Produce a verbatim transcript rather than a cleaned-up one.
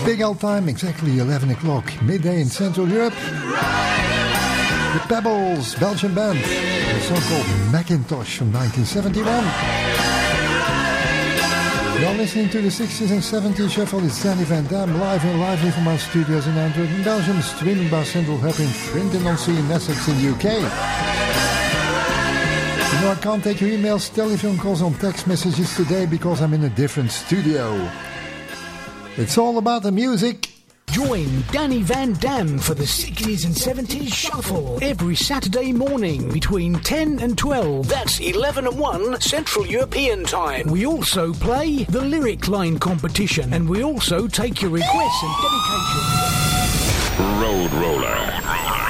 Big old time, exactly eleven o'clock, midday in Central Europe. The Pebbles, Belgian band, a song called Macintosh from nineteen seventy-one. You're listening to the sixties and seventies shuffle. It's Danny Van Dam, live and lively from our studios in Antwerp in Belgium, streaming by Central Hub in Frinton-on-Sea in Essex in the U K. You know, I can't take your emails, telephone calls, and text messages today because I'm in a different studio. It's all about the music. Join Danny Van Dam for the sixties and seventies Shuffle every Saturday morning between ten and twelve. That's eleven and one Central European Time. We also play the Lyric Line competition, and we also take your requests and dedications. Road Roller.